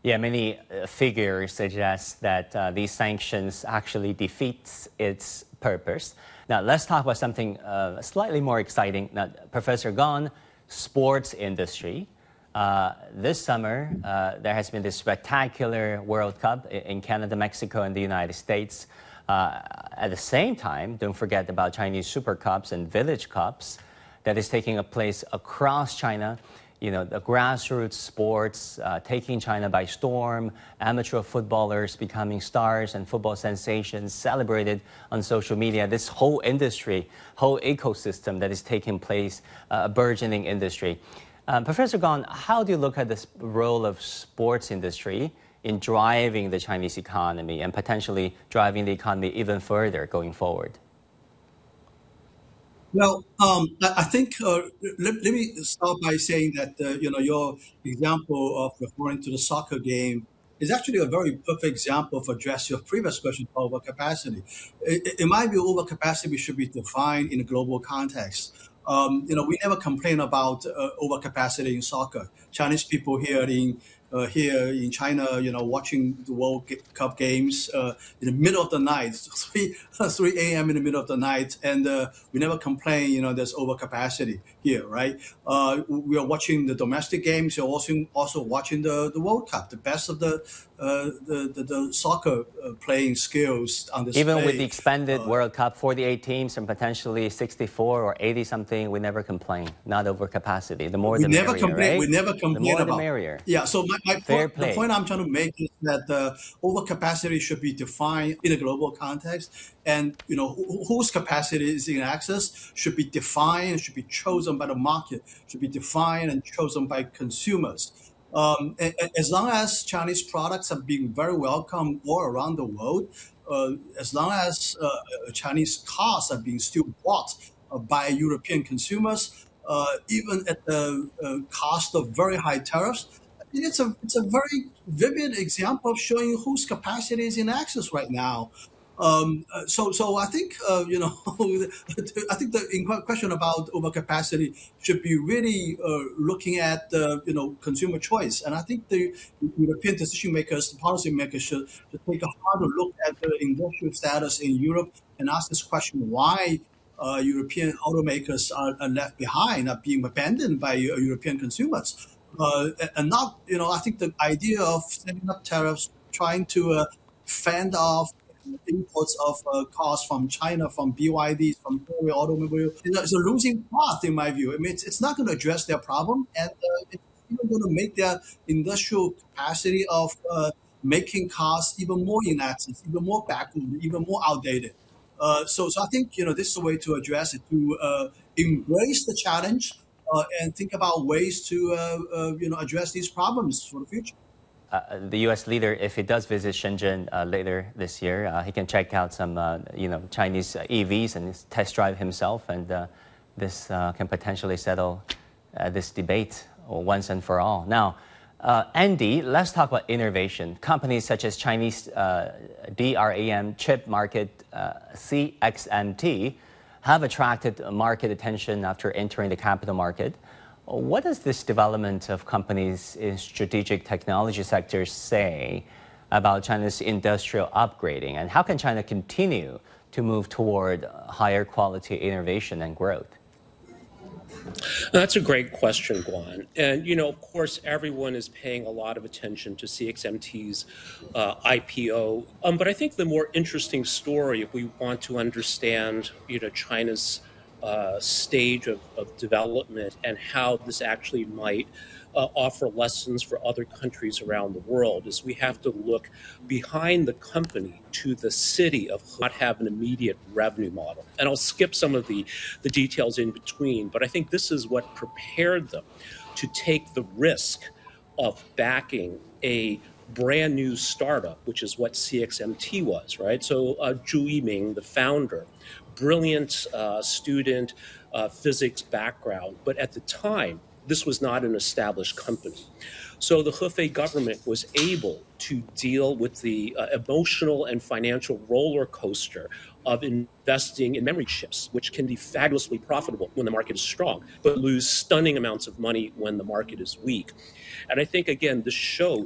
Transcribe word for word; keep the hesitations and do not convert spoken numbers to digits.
Yeah, many uh, figures suggest that uh, these sanctions actually defeats its purpose. Now, let's talk about something uh, slightly more exciting. Now, Professor Gon, sports industry. Uh, this summer, uh, there has been this spectacular World Cup in Canada, Mexico, and the United States. Uh, at the same time, don't forget about Chinese Super Cups and Village Cups that is taking place across China. You know, the grassroots sports uh, taking China by storm, amateur footballers becoming stars and football sensations celebrated on social media. This whole industry, whole ecosystem that is taking place, uh, a burgeoning industry. Um, Professor Gon, how do you look at the role of sports industry in driving the Chinese economy and potentially driving the economy even further going forward? Well, um, I I think uh, let, let me start by saying that uh, you know your example of referring to the soccer game is actually a very perfect example of address your previous question about overcapacity. I- I- In my view, overcapacity should be defined in a global context. Um, you know, we never complain about uh, overcapacity in soccer. Chinese people here in uh, here in China, you know, watching the World G- Cup games uh, in the middle of the night, three three a m in the middle of the night, and uh, we never complain. You know, there's overcapacity here, right? Uh, we are watching the domestic games. You're also also watching the, the World Cup, the best of the uh, the, the the soccer uh, playing skills on Even with the display. expanded Uh, World Cup, forty-eight teams and potentially sixty-four or eighty something, we never complain. Not over capacity. The more we the never merrier, complain. We right? never The complain more the about. merrier. Yeah. So my, my Fair point, the play. point I'm trying to make is that uh, overcapacity should be defined in a global context, and you know wh- whose capacity is in access should be defined, should be chosen by the market, should be defined and chosen by consumers. Um, a- a- as long as Chinese products are being very welcome all around the world, uh, as long as uh, uh, Chinese cars are being still bought uh, by European consumers, uh, even at the uh, cost of very high tariffs. I think it's a it's a very vivid example of showing whose capacity is in access right now. Um, uh, so so I think uh, you know I think the in que- question about overcapacity should be really uh, looking at uh, you know consumer choice, and I think the European decision makers, the policy makers should, should take a harder look at the industrial status in Europe and ask this question: why uh, European automakers are, are left behind, are being abandoned by Eu- European consumers. Uh, and and not, you know, I think the idea of setting up tariffs, trying to uh, fend off imports of uh, cars from China, from B Y Ds, from Korea Automobile, you know, it's a losing path in my view. I mean, it's, it's not going to address their problem, and uh, it's even going to make their industrial capacity of uh, making cars even more inaccess, even more backward, even more outdated. Uh, so, so I think you know this is a way to address it, to uh, embrace the challenge uh, and think about ways to uh, uh, you know address these problems for the future. Uh, the U S leader, if he does visit Shenzhen uh, later this year, uh, he can check out some, uh, you know, Chinese uh, E Vs and test drive himself, and uh, this uh, can potentially settle uh, this debate once and for all. Now, uh, Andy, let's talk about innovation. Companies such as Chinese uh, DRAM chip market uh, C X M T have attracted market attention after entering the capital market. What does this development of companies in strategic technology sectors say about China's industrial upgrading? And how can China continue to move toward higher quality innovation and growth? That's a great question, Guan. And, you know, of course, everyone is paying a lot of attention to C X M T's uh, I P O. Um, but I think the more interesting story, if we want to understand, you know, China's uh, stage of, of development and how this actually might uh, offer lessons for other countries around the world, is we have to look behind the company to the city of not have an immediate revenue model. And I'll skip some of the, the details in between, but I think this is what prepared them to take the risk of backing a brand new startup, which is what C X M T was, right? So uh, Zhu Yiming, the founder, brilliant uh, student, uh, physics background, but at the time, this was not an established company. So the Hefei government was able to deal with the uh, emotional and financial roller coaster of investing in memory chips, which can be fabulously profitable when the market is strong, but lose stunning amounts of money when the market is weak. And I think, again, this shows